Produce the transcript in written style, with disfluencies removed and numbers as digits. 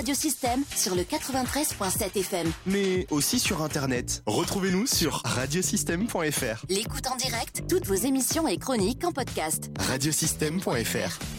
Radio Système sur le 93.7 FM. Mais aussi sur Internet. Retrouvez-nous sur radiosystème.fr. L'écoute en direct, toutes vos émissions et chroniques en podcast. Radiosystème.fr.